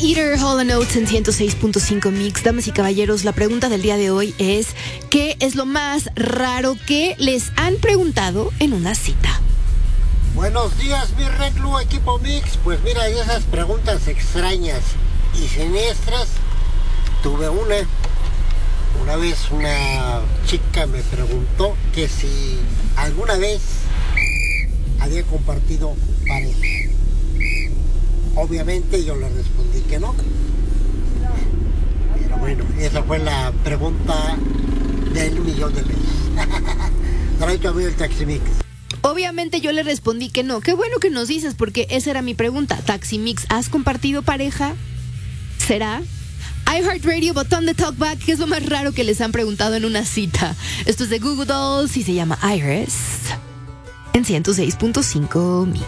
Eater, Hall & Oates en 106.5 Mix. Damas y caballeros, la pregunta del día de hoy es: ¿qué es lo más raro que les han preguntado en una cita? Buenos días, mi reclu, equipo Mix. Pues mira, de esas preguntas extrañas y siniestras, tuve una vez una chica me preguntó que si alguna vez había compartido pareja. Obviamente yo le respondí que no. Pero bueno, esa fue la pregunta del millón de pesos. Trae tu amigo el Taxi Mix. Obviamente yo le respondí que no. Qué bueno que nos dices, porque esa era mi pregunta. Taxi Mix, ¿has compartido pareja? ¿Será? iHeartRadio, botón de talkback. ¿Qué es lo más raro que les han preguntado en una cita? Esto es de Google Dolls y se llama Iris en 106.5 Mix.